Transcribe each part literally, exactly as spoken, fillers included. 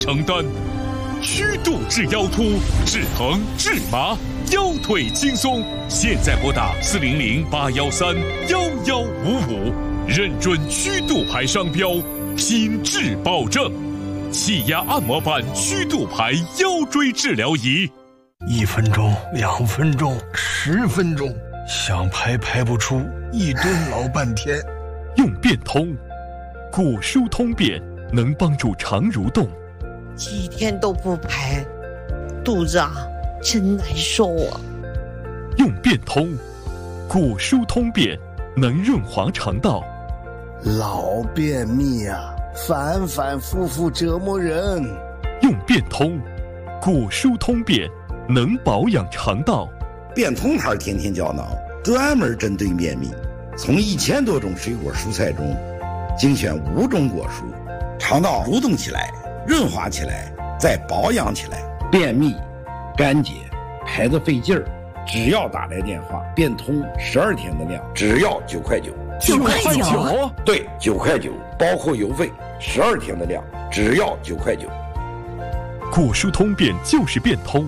承担。虚度治腰突，治疼治麻，腰腿轻松。现在拨打四零零八幺三幺幺五五，认准虚度牌商标，品质保证。气压按摩板虚度牌腰椎治疗仪， 一分钟、两分钟、十分钟，想排排不出，一蹲老半天。 用变通，骨疏通便能帮助肠蠕动。 几天都不排，肚子啊真难受啊。 用变通，骨疏通便能润滑肠道。 老便秘啊，反反复复折磨人。 用变通，骨疏通便能保养肠道。 变通牌天天胶囊专门针对便秘，从一千多种水果蔬菜中精选五种果蔬，肠道蠕动起来，润滑起来，再保养起来。便秘、干结、排得费劲儿，只要打来电话，变通十二天的量，只要九块九。 九块九？ 对，九块九，包括邮费。十二天的量，只要九块九。 骨疏通便就是变通。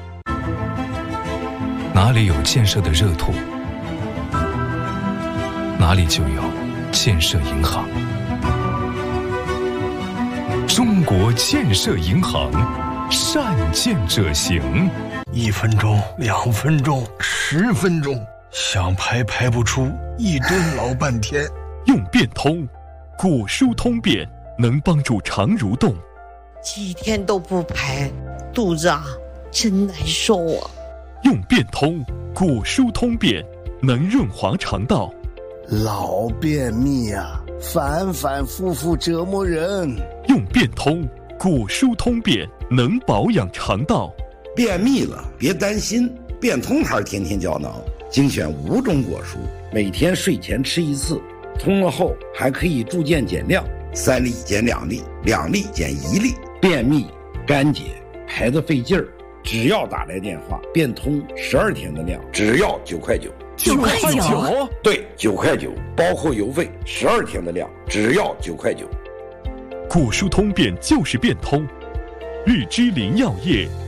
哪里有建设的热土，哪里就有建设银行。中国建设银行，善建者行。 一分钟、两分钟、十分钟，想排排不出，一蹲老半天。 用变通，骨疏通便能帮助肠蠕动。 几天都不排，肚子啊真难受啊。 用变通，骨疏通便能润滑肠道。 老便秘啊，反反复复折磨人。 用变通，骨疏通便能保养肠道。 便秘了别担心，变通牌天天胶囊精选五种果蔬，每天睡前吃一次，通了后还可以逐渐减量，三粒减两粒，两粒减一粒。便秘、干结、排得费劲儿，只要打来电话，变通十二天的量，只要九块九。 九块九？ 对，九块九，包括邮费。十二天的量，只要九块九。 骨疏通便就是变通。日之林药业